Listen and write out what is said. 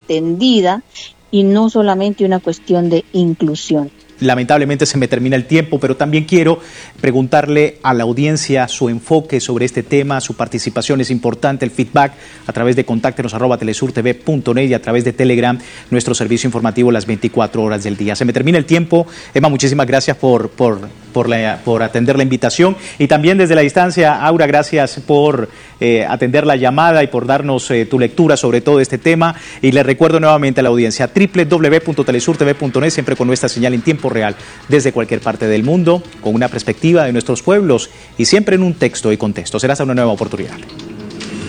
atendida y no solamente una cuestión de inclusión. Lamentablemente se me termina el tiempo, pero también quiero preguntarle a la audiencia su enfoque sobre este tema, su participación es importante, el feedback a través de contáctenos@telesurtv.net y a través de Telegram, nuestro servicio informativo las 24 horas del día. Se me termina el tiempo. Emma, muchísimas gracias por atender la invitación y también desde la distancia, Aura, gracias por atender la llamada y por darnos tu lectura sobre todo este tema. Y les recuerdo nuevamente a la audiencia www.telesurtv.net, siempre con nuestra señal en tiempo real desde cualquier parte del mundo, con una perspectiva de nuestros pueblos y siempre en un texto y contexto. Será hasta una nueva oportunidad.